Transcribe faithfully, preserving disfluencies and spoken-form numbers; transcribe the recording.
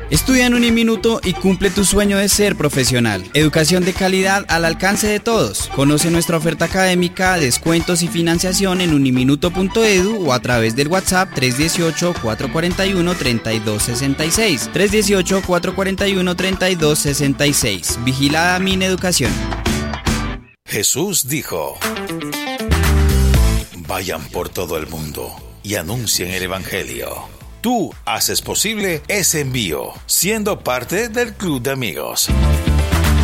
Estudia en Uniminuto y cumple tu sueño de ser profesional. Educación de calidad al alcance de todos. Conoce nuestra oferta académica, descuentos y financiación en uniminuto punto edu o a través del WhatsApp tres uno ocho, cuatro cuatro uno, tres dos seis seis. tres uno ocho, cuatro cuatro uno, tres dos seis seis. Vigilada Mineducación. Jesús dijo: vayan por todo el mundo y anuncien el Evangelio. Tú haces posible ese envío, siendo parte del Club de Amigos.